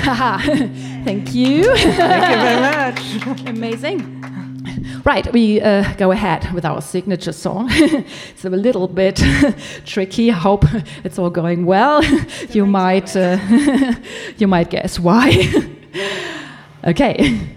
Thank you. Thank you very much. Amazing. Right, we go ahead with our signature song. It's a little bit tricky. I hope it's all going well. You might guess why. Okay.